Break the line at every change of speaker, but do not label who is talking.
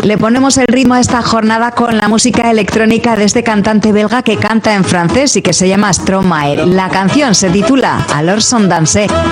Le ponemos el ritmo a esta jornada con la música electrónica de este cantante belga que canta en francés y que se llama Stromae. La canción se titula Alors son danser.